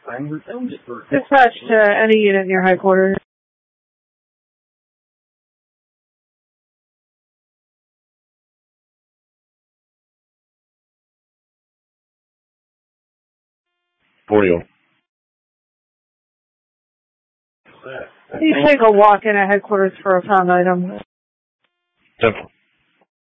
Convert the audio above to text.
Dispatch to any unit near headquarters. For you. You take a walk in at headquarters for a found item. Definitely.